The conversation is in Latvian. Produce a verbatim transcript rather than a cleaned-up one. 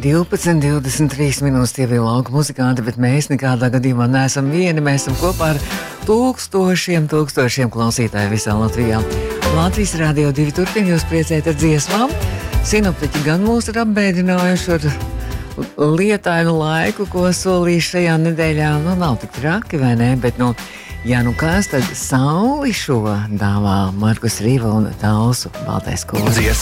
divpadsmit, divdesmit trīs minūtes tie bija lauka muzikanti, bet mēs nekādā gadījumā neesam vieni. Mēs esam kopā ar tūkstošiem, tūkstošiem klausītāju visā Latvijā. Latvijas Rādio divi turpina jūs priecēt ar dziesmām. Sinoptiķi gan mūs ir apbēdinājuši ar lietainu laiku, ko solīja šajā nedēļā. Nu, nav tik traki, vai ne? Bet, nu, ja nu kāds, tad sauli šo dāvā Markus Rīva un Talsu Baltais Kūrs.